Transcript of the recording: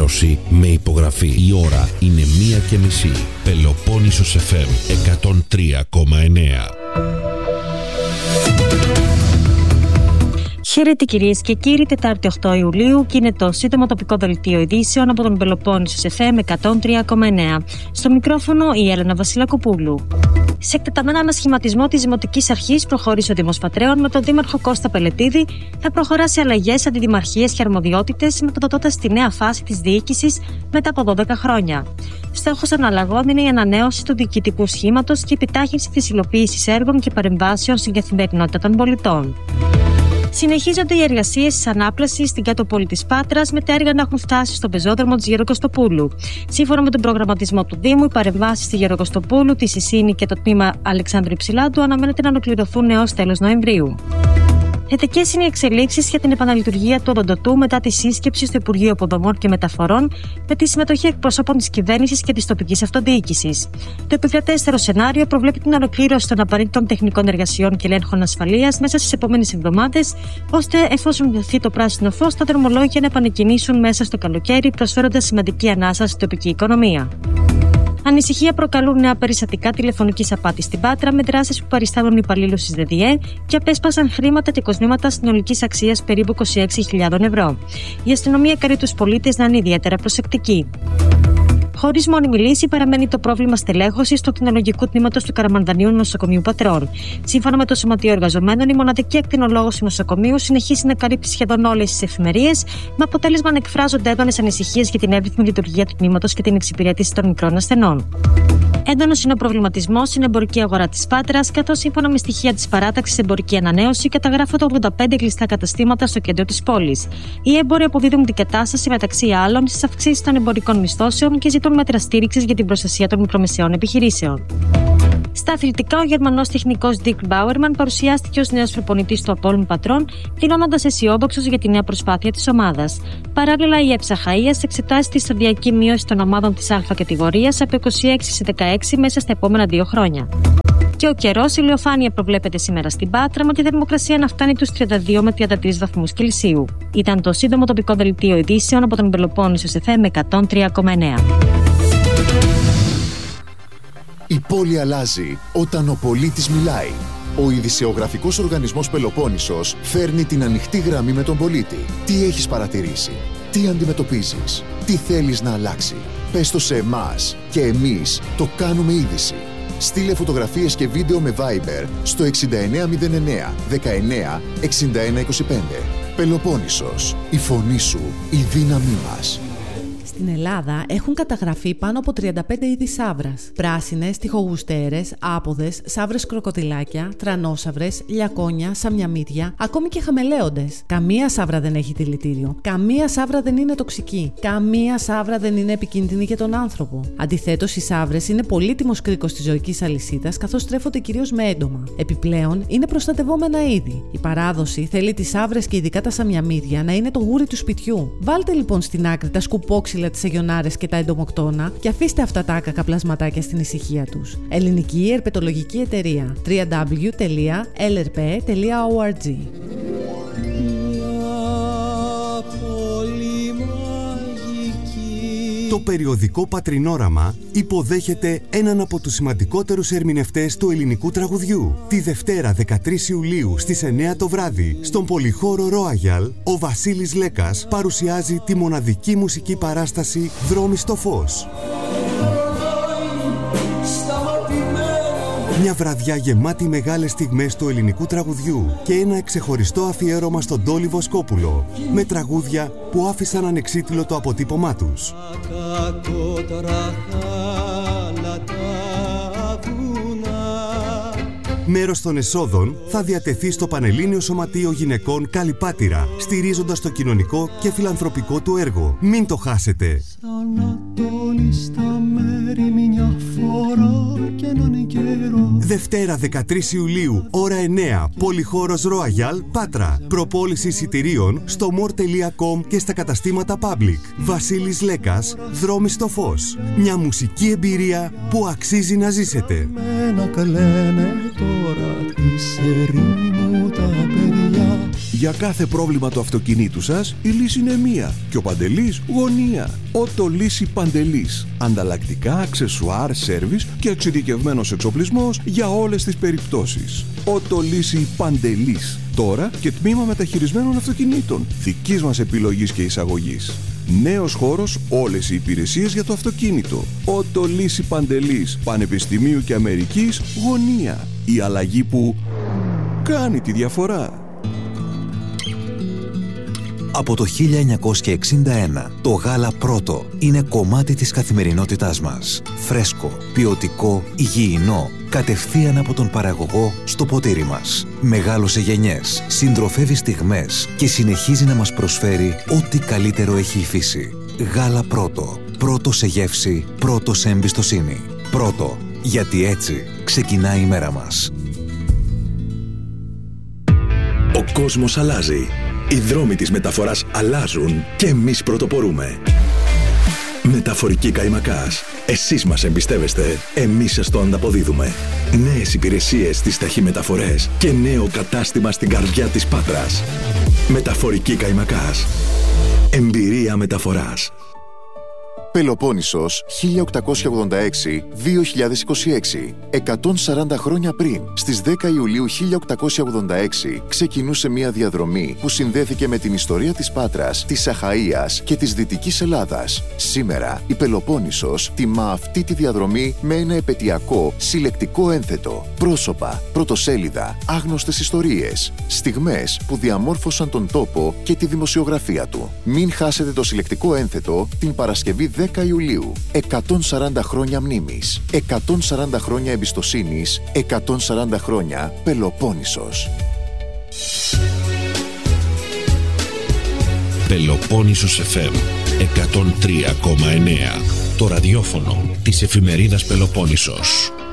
ενημέρωση με υπογραφή. Η ώρα είναι 1:30. Πελοπόννησος FM 103,9. Χαίρετε κυρίες και κύριοι, Τετάρτη 8 Ιουλίου και είναι το σύντομο τοπικό δελτίο ειδήσεων από τον Πελοπόννησο FM 103,9. Στο μικρόφωνο η Έλενα Βασιλακοπούλου. Σε εκτεταμένο ανασχηματισμό της Δημοτικής Αρχής προχώρησε ο Δήμος Πατρέων με τον Δήμαρχο Κώστα Πελετίδη. Θα προχωρά σε αλλαγές, αντιδημαρχίες και αρμοδιότητες, μεταδοτώντας τη νέα φάση της διοίκησης μετά από 12 χρόνια. Στόχος των αλλαγών είναι η ανανέωση του διοικητικού σχήματος και η επιτάχυνση της υλοποίησης έργων και παρεμβάσεων στην καθημερινότητα των πολιτών. Συνεχίζονται οι εργασίες της ανάπλασης στην κάτω πόλη της Πάτρας, με τα έργα να έχουν φτάσει στο πεζόδρομο της Γεροκοστοπούλου. Σύμφωνα με τον προγραμματισμό του Δήμου, οι παρεμβάσεις στη Γεροκοστοπούλου, τη Σισίνη και το τμήμα Αλεξάνδρου Υψηλάντου αναμένεται να ολοκληρωθούν έως τέλος Νοεμβρίου. Θετικές είναι οι εξελίξεις για την επαναλειτουργία του οδοντοτού μετά τη σύσκεψη στο Υπουργείο Υποδομών και Μεταφορών με τη συμμετοχή εκπροσώπων της κυβέρνησης και της τοπικής αυτοδιοίκησης. Το επιφυλακτέστερο σενάριο προβλέπει την ολοκλήρωση των απαραίτητων τεχνικών εργασιών και ελέγχων ασφαλείας μέσα στις επόμενες εβδομάδες, ώστε εφόσον δοθεί το πράσινο φως, τα δρομολόγια να επανεκκινήσουν μέσα στο καλοκαίρι, προσφέροντας σημαντική ανάσα στην τοπική οικονομία. Ανησυχία προκαλούν νέα περιστατικά τηλεφωνικής απάτης στην Πάτρα, με δράσεις που παριστάνουν υπαλλήλους της ΔΔΕ και απέσπασαν χρήματα και κοσμήματα συνολικής αξίας περίπου 26.000 ευρώ. Η αστυνομία καλεί τους πολίτες να είναι ιδιαίτερα προσεκτικοί. Χωρίς μόνιμη λύση παραμένει το πρόβλημα στελέχωσης του ακτινολογικού τμήματος του Καραμανδανίου Νοσοκομείου Πατρών. Σύμφωνα με το Σωματείο Εργαζομένων, η μοναδική ακτινολόγος του νοσοκομείου συνεχίζει να καλύπτει σχεδόν όλες τις εφημερίες, με αποτέλεσμα να εκφράζονται έντονες ανησυχίες για την εύρυθμη λειτουργία του τμήματος και την εξυπηρέτηση των μικρών ασθενών. Έντονος είναι ο προβληματισμός στην εμπορική αγορά της Πάτρας, καθώς σύμφωνα με στοιχεία της παράταξης Εμπορική Ανανέωση καταγράφονται 85 κλειστά καταστήματα στο κέντρο της πόλης. Οι έμποροι αποδίδουν την κατάσταση μεταξύ άλλων στις αυξήσεις των εμπορικών μισθώσεων και ζητούν μέτρα στήριξης για την προστασία των μικρομεσαίων επιχειρήσεων. Στα αθλητικά, ο Γερμανός τεχνικός Dirk Bauermann παρουσιάστηκε ως νέος προπονητής του Απόλλων Πατρών, δηλώνοντας αισιόδοξος για τη νέα προσπάθεια της ομάδας. Παράλληλα, η ΕΠΣΑ Χαΐας εξετάζει τη σταδιακή μείωση των ομάδων της Α κατηγορίας από 26 σε 16 μέσα στα επόμενα 2 χρόνια. Και ο καιρός, η ηλιοφάνεια προβλέπεται σήμερα στην Πάτρα, με τη θερμοκρασία να φτάνει τους 32 με 33 βαθμούς Κελσίου. Ήταν το σύντομο τοπικό δελτίο ειδήσεων από τον Πελοπόννησο FM 103,9. Η πόλη αλλάζει όταν ο πολίτης μιλάει. Ο ειδησεογραφικός οργανισμός Πελοπόννησος φέρνει την ανοιχτή γραμμή με τον πολίτη. Τι έχεις παρατηρήσει, τι αντιμετωπίζεις, τι θέλεις να αλλάξει. Πες το σε εμάς και εμείς το κάνουμε είδηση. Στείλε φωτογραφίες και βίντεο με Viber στο 6909 19 61 25. Πελοπόννησος, η φωνή σου, η δύναμή μας. Στην Ελλάδα έχουν καταγραφεί πάνω από 35 είδη σαύρας. Πράσινες, τοιχογουστέρες, άποδες, σαύρες κροκοδιλάκια, τρανόσαυρες, λιακόνια, σαμιαμίδια, ακόμη και χαμελέοντες. Καμία σαύρα δεν έχει δηλητήριο. Καμία σαύρα δεν είναι τοξική. Καμία σαύρα δεν είναι επικίνδυνη για τον άνθρωπο. Αντιθέτως, οι σαύρες είναι πολύτιμος κρίκος της ζωικής αλυσίδας, καθώς τρέφονται κυρίως με έντομα. Επιπλέον, είναι προστατευόμενα είδη. Η παράδοση θέλει τις σαύρες και ειδικά τα σαμιαμίδια να είναι το γούρι του σπιτιού. Βάλτε λοιπόν στην άκρη τα σκουπόξυλα, τις αγιονάρες και τα εντομοκτώνα και αφήστε αυτά τα άκακα πλασματάκια στην ησυχία τους. Ελληνική Ερπετολογική Εταιρεία. www.lrp.org. Το περιοδικό Πατρινόραμα υποδέχεται έναν από τους σημαντικότερους ερμηνευτές του ελληνικού τραγουδιού. Τη Δευτέρα 13 Ιουλίου στις 9 το βράδυ, στον πολυχώρο Royal, ο Βασίλης Λέκας παρουσιάζει τη μοναδική μουσική παράσταση «Δρόμοι στο φως». Μια βραδιά γεμάτη μεγάλες στιγμές του ελληνικού τραγουδιού και ένα ξεχωριστό αφιέρωμα στον Τόλι Βοσκόπουλο, με τραγούδια που άφησαν ανεξίτηλο το αποτύπωμά τους. Μέρος των εσόδων θα διατεθεί στο Πανελλήνιο Σωματείο Γυναικών Καλυπάτηρα, στηρίζοντας το κοινωνικό και φιλανθρωπικό του έργο. Μην το χάσετε! Δευτέρα 13 Ιουλίου, ώρα 9, πολυχώρος Royal, Πάτρα. Προπόληση εισιτηρίων στο more.com και στα καταστήματα Public. Βασίλης Λέκας, Δρόμοι στο φως. Μια μουσική εμπειρία που αξίζει να ζήσετε. Τώρα της ερήμου τα παιδιά, Για κάθε πρόβλημα του αυτοκινήτου σας, η λύση είναι μία και ο Παντελής γωνία. Οτολύση Παντελής. Ανταλλακτικά, αξεσουάρ, σέρβις και εξειδικευμένος εξοπλισμός για όλες τις περιπτώσεις. Οτολύση Παντελής. Τώρα και τμήμα μεταχειρισμένων αυτοκινήτων. Δικής μας επιλογής και εισαγωγής. Νέος χώρος, όλες οι υπηρεσίες για το αυτοκίνητο. Οτολύση Παντελής. Πανεπιστημίου και Αμερικής γωνία. Η αλλαγή που κάνει τη διαφορά. Από το 1961, το γάλα Πρώτο είναι κομμάτι της καθημερινότητάς μας. Φρέσκο, ποιοτικό, υγιεινό, κατευθείαν από τον παραγωγό στο ποτήρι μας. Μεγάλωσε γενιές, συντροφεύει στιγμές και συνεχίζει να μας προσφέρει ό,τι καλύτερο έχει η φύση. Γάλα Πρώτο. Πρώτο σε γεύση, πρώτο σε εμπιστοσύνη. Πρώτο, γιατί έτσι ξεκινάει η μέρα μας. Ο κόσμος αλλάζει. Οι δρόμοι της μεταφοράς αλλάζουν και εμείς πρωτοπορούμε. Μεταφορική Καϊμακάς. Εσείς μας εμπιστεύεστε, εμείς σας το ανταποδίδουμε. Νέες υπηρεσίες στις ταχυμεταφορές και νέο κατάστημα στην καρδιά της Πάτρας. Μεταφορική Καϊμακάς. Εμπειρία μεταφοράς. Πελοπόννησος 1886-2026. 140 χρόνια πριν, στις 10 Ιουλίου 1886, ξεκινούσε μια διαδρομή που συνδέθηκε με την ιστορία της Πάτρας, της Αχαΐας και της Δυτικής Ελλάδας. Σήμερα, η Πελοπόννησος τιμά αυτή τη διαδρομή με ένα επετειακό συλλεκτικό ένθετο. Πρόσωπα, πρωτοσέλιδα, άγνωστες ιστορίες, στιγμές που διαμόρφωσαν τον τόπο και τη δημοσιογραφία του. Μην χάσετε το συλλεκτικό ένθετο την Παρασκευή 10 Ιουλίου. 140 χρόνια μνήμης, 140 χρόνια εμπιστοσύνης, 140 χρόνια Πελοπόννησος. Πελοπόννησος FM 103,9. Το ραδιόφωνο της εφημερίδας Πελοπόννησος.